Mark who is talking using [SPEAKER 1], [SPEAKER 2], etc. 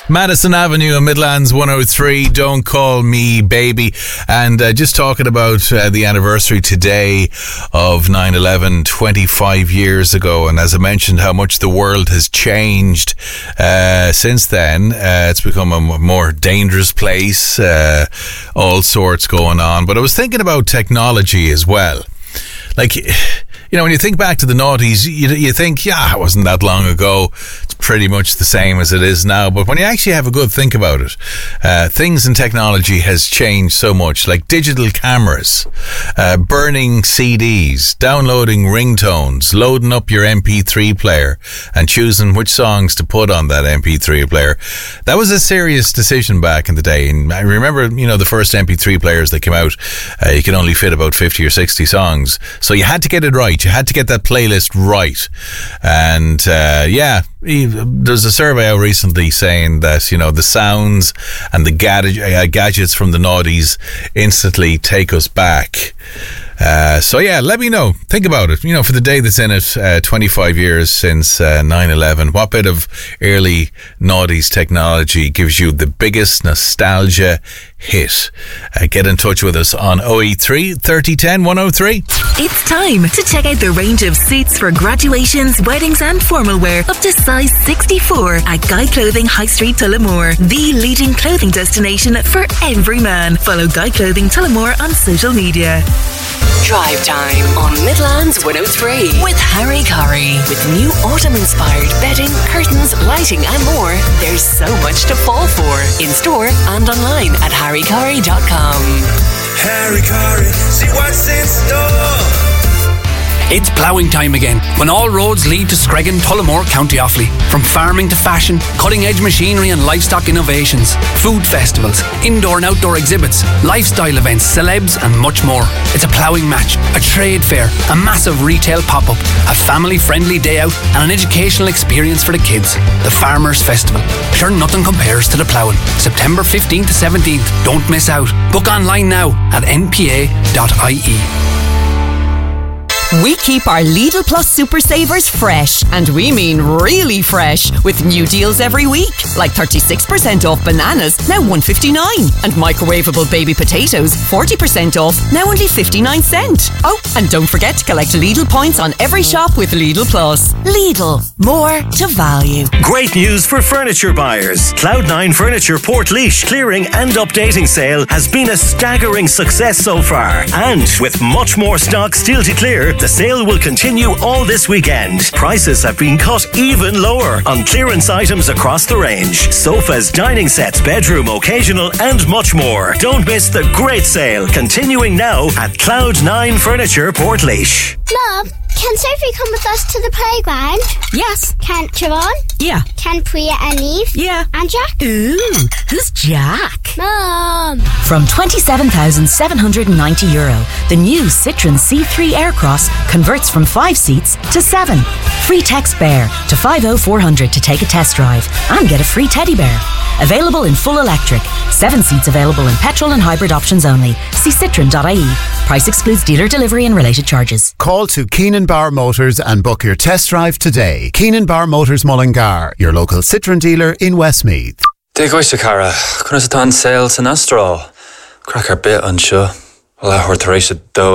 [SPEAKER 1] Madison Avenue and Midlands 103, Don't Call Me Baby. And just talking about the anniversary today of 9/11, 25 years ago. And as I mentioned, how much the world has changed since then. It's become a more dangerous place, all sorts going on. But I was thinking about technology as well. Like, you know, when you think back to the noughties, you think, yeah, it wasn't that long ago. It's pretty much the same as it is now. But when you actually have a good think about it, things in technology has changed so much. Like digital cameras, burning CDs, downloading ringtones, loading up your MP3 player and choosing which songs to put on that MP3 player. That was a serious decision back in the day. And I remember, you know, the first MP3 players that came out, you could only fit about 50 or 60 songs. So you had to get it right. You had to get that playlist right. And there's a survey out recently saying that, you know, the sounds and the gadgets from the noughties instantly take us back. Let me know. Think about it. You know, for the day that's in it, 25 years since 9/11, what bit of early noughties technology gives you the biggest nostalgia hit? Get in touch with us on 083 3010 103.
[SPEAKER 2] It's time to check out the range of suits for graduations, weddings and formal wear up to size 64 at Guy Clothing High Street, Tullamore, the leading clothing destination for every man. Follow Guy Clothing Tullamore on social media.
[SPEAKER 3] Drive time on Midlands 103 with Harry Curry. With new autumn-inspired bedding, curtains, lighting and more, there's so much to fall for. In store and online at harrycurry.com.
[SPEAKER 4] Harry Curry, see what's in store.
[SPEAKER 5] It's ploughing time again, when all roads lead to Screggan, Tullamore, County Offaly. From farming to fashion, cutting-edge machinery and livestock innovations, food festivals, indoor and outdoor exhibits, lifestyle events, celebs and much more. It's a ploughing match, a trade fair, a massive retail pop-up, a family-friendly day out and an educational experience for the kids. The Farmers' Festival. Sure, nothing compares to the ploughing. September 15th to 17th. Don't miss out. Book online now at npa.ie.
[SPEAKER 6] We keep our Lidl Plus Super Savers fresh, and we mean really fresh, with new deals every week, like 36% off bananas, now $1.59, and microwavable baby potatoes, 40% off, now only 59 cents. Oh, and don't forget to collect Lidl points on every shop with Lidl Plus. Lidl, more to value.
[SPEAKER 7] Great news for furniture buyers. Cloud9 Furniture Portlaoise clearing and updating sale has been a staggering success so far, and with much more stock still to clear, the sale will continue all this weekend. Prices have been cut even lower on clearance items across the range. Sofas, dining sets, bedroom, occasional and much more. Don't miss the great sale continuing now at Cloud9 Furniture Portlaoise.
[SPEAKER 8] Mom, can Sophie come with us to the playground?
[SPEAKER 6] Yes.
[SPEAKER 8] Can Siobhan?
[SPEAKER 6] Yeah.
[SPEAKER 8] Can Priya and Eve?
[SPEAKER 6] Yeah.
[SPEAKER 8] And Jack?
[SPEAKER 6] Ooh, who's Jack?
[SPEAKER 8] Mom!
[SPEAKER 9] From €27,790, the new Citroën C3 Aircross converts from 5 seats to 7. Free text BEAR to 50400 to take a test drive and get a free teddy bear. Available in full electric. 7 seats available in petrol and hybrid options only. See citroen.ie. Price excludes dealer delivery and related charges.
[SPEAKER 10] Call to Keenan Bar Motors and book your test drive today. Keenan Bar Motors Mullingar, your local Citroën dealer in Westmeath.
[SPEAKER 11] Dig oise cara, chun is an sales in Astro. Cracker bit an seo. Well, I heard the race